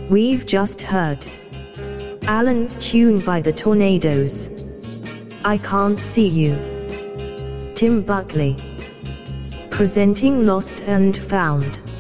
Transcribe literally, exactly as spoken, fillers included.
We've just heard Alan's Tune by the Tornadoes. I Can't See You. Tim Buckley. Presenting Lost and Found.